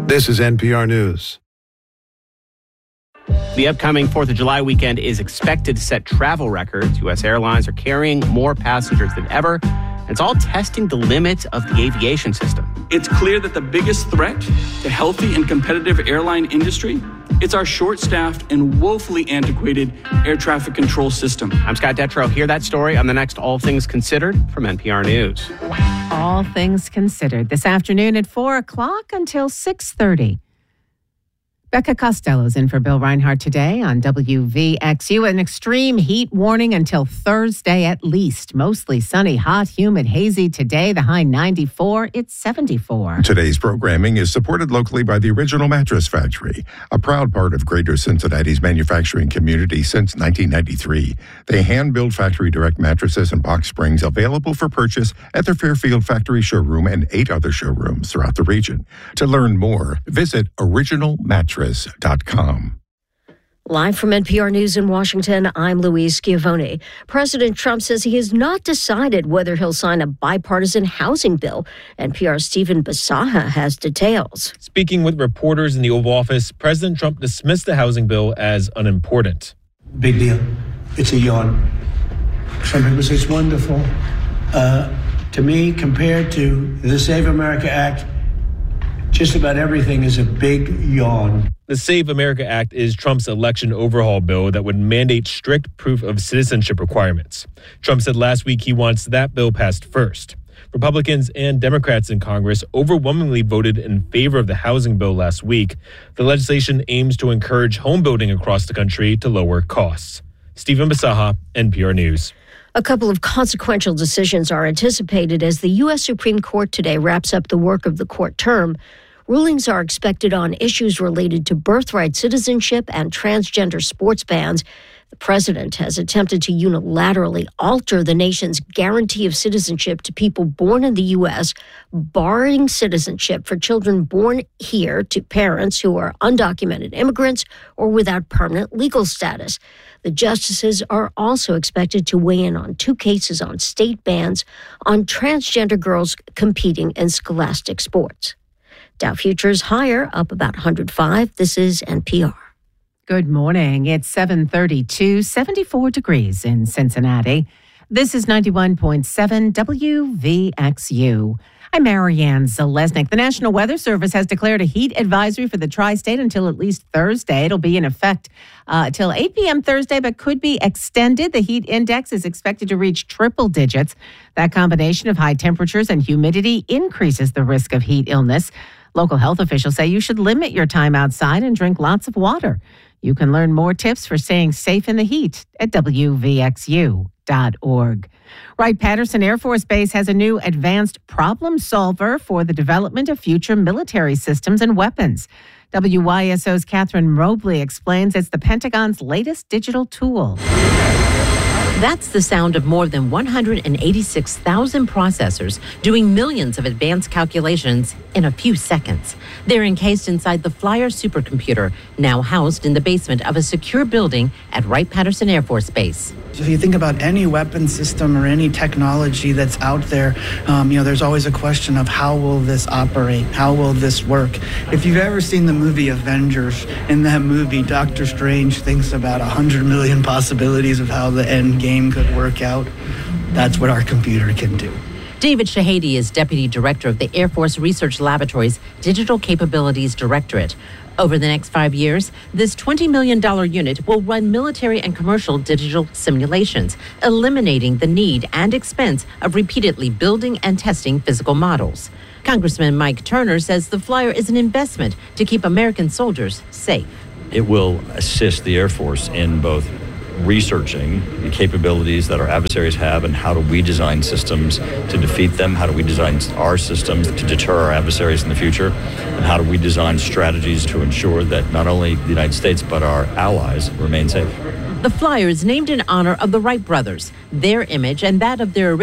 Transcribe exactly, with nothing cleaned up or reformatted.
This is N P R News. The upcoming fourth of July weekend is expected to set travel records. U S airlines are carrying more passengers than ever. It's all testing the limits of the aviation system. It's clear that the biggest threat to healthy and competitive airline industry, it's our short-staffed and woefully antiquated air traffic control system. I'm Scott Detrow. Hear that story on the next All Things Considered from N P R News. All Things Considered this afternoon at four o'clock until six thirty. Becca Costello's in for Bill Reinhart today on W V X U. An extreme heat warning until Thursday at least. Mostly sunny, hot, humid, hazy today. The high ninety-four. It's seventy-four. Today's programming is supported locally by the Original Mattress Factory, a proud part of Greater Cincinnati's manufacturing community since nineteen ninety-three. They hand-build factory direct mattresses and box springs available for purchase at their Fairfield factory showroom and eight other showrooms throughout the region. To learn more, visit original mattress dot com. Live from N P R News in Washington, I'm Louise Schiavone. President Trump says he has not decided whether he'll sign a bipartisan housing bill. N P R's Stephen Bisaha has details. Speaking with reporters in the Oval Office, President Trump dismissed the housing bill as unimportant. Big deal. It's a yawn. Some people say it's wonderful. Uh, to me, compared to the Save America Act, just about everything is a big yawn. The Save America Act is Trump's election overhaul bill that would mandate strict proof of citizenship requirements. Trump said last week he wants that bill passed first. Republicans and Democrats in Congress overwhelmingly voted in favor of the housing bill last week. The legislation aims to encourage home building across the country to lower costs. Stephen Bisaha, N P R News. A couple of consequential decisions are anticipated as the U S Supreme Court today wraps up the work of the court term. Rulings are expected on issues related to birthright citizenship and transgender sports bans. The president has attempted to unilaterally alter the nation's guarantee of citizenship to people born in the U S, barring citizenship for children born here to parents who are undocumented immigrants or without permanent legal status. The justices are also expected to weigh in on two cases on state bans on transgender girls competing in scholastic sports. Dow futures higher, up about one hundred five. This is N P R. Good morning. It's seven thirty-two, seventy-four degrees in Cincinnati. This is ninety-one point seven W V X U. I'm Marianne Zalesnik. The National Weather Service has declared a heat advisory for the tri-state until at least Thursday. It'll be in effect uh, till eight p.m. Thursday, but could be extended. The heat index is expected to reach triple digits. That combination of high temperatures and humidity increases the risk of heat illness. Local health officials say you should limit your time outside and drink lots of water. You can learn more tips for staying safe in the heat at W V X U dot org. Wright-Patterson Air Force Base has a new advanced problem solver for the development of future military systems and weapons. W Y S O's Catherine Mobley explains it's the Pentagon's latest digital tool. That's the sound of more than one hundred eighty-six thousand processors doing millions of advanced calculations in a few seconds. They're encased inside the Flyer supercomputer, now housed in the basement of a secure building at Wright-Patterson Air Force Base. If you think about any weapon system or any technology that's out there, um, you know, there's always a question of how will this operate? How will this work? If you've ever seen the movie Avengers, in that movie, Doctor Strange thinks about one hundred million possibilities of how the end game could work out. That's what our computer can do. David Shahady is Deputy Director of the Air Force Research Laboratory's Digital Capabilities Directorate. Over the next five years, this twenty million dollars unit will run military and commercial digital simulations, eliminating the need and expense of repeatedly building and testing physical models. Congressman Mike Turner says the Flyer is an investment to keep American soldiers safe. It will assist the Air Force in both researching the capabilities that our adversaries have and how do we design systems to defeat them, how do we design our systems to deter our adversaries in the future, and how do we design strategies to ensure that not only the United States but our allies remain safe. The Flyer is named in honor of the Wright brothers. Their image and that of their original